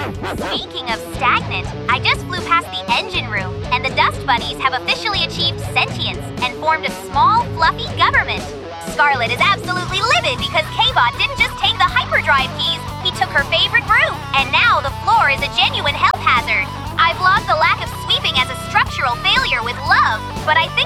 Speaking of stagnant, I just flew past the engine room, and the Dust Bunnies have officially achieved sentience and formed a small, fluffy government. Scarlet is absolutely livid because K-Bot didn't just take the hyperdrive keys, he took her favorite broom, and now the floor is a genuine health hazard. I've logged the lack of sweeping as a structural failure with love, but I